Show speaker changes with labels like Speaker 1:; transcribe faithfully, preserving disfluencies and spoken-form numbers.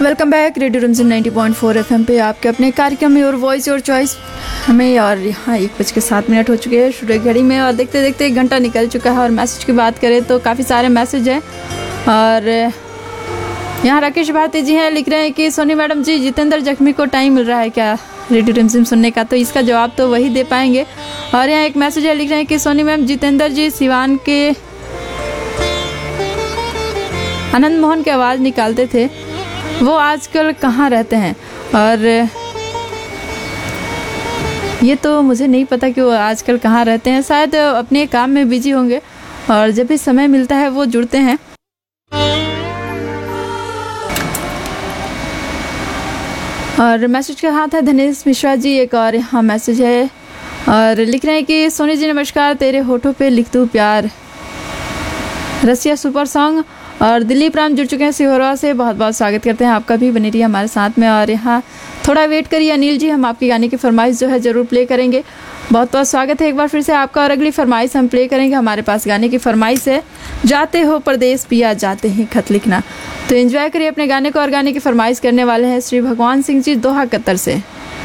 Speaker 1: Welcome back radio रिमझिम ninety point four FM पे आपके अपने कार्यक्रम में और वॉइस और चॉइस हमें। और यहाँ एक बज के सात मिनट हो चुके हैं स्टूडियो घड़ी में और देखते देखते एक घंटा निकल चुका है। और मैसेज की बात करें तो काफ़ी सारे मैसेज हैं। और यहाँ राकेश भारती जी हैं, लिख रहे हैं कि सोनी मैडम जी जितेंद्र जख्मी को टाइम मिल रहा है क्या रेडियो रिमझिम सुनने का? तो इसका जवाब तो वही दे पाएंगे। और यहाँ एक मैसेज है, लिख रहे हैं कि सोनी मैम जितेंद्र जी सिवान के आनंद मोहन की आवाज़ निकालते थे, वो आजकल कहाँ रहते हैं? और ये तो मुझे नहीं पता कि वो आजकल कहाँ रहते हैं, शायद अपने काम में बिजी होंगे और जब भी समय मिलता है वो जुड़ते हैं। और मैसेज का हाथ है धनेश मिश्रा जी, एक और यहाँ मैसेज है और लिख रहे हैं कि सोनी जी नमस्कार, तेरे होठों पे लिख दूँ प्यार रसिया सुपर सॉन्ग। और दिलीप राम जुड़ चुके हैं सिहोरा से, बहुत बहुत स्वागत करते हैं आपका भी, बने रहिए हमारे साथ में। और यहाँ थोड़ा वेट करिए अनिल जी, हम आपकी गाने की फरमाइश जो है ज़रूर प्ले करेंगे। बहुत बहुत स्वागत है एक बार फिर से आपका। और अगली फरमाइश हम प्ले करेंगे, हमारे पास गाने की फरमाइश है जाते हो परदेश पिया जाते हैं खत लिखना। तो एंजॉय करिए अपने गाने को। और गाने की फरमाइश करने वाले हैं श्री भगवान सिंह जी दोहा कतर से।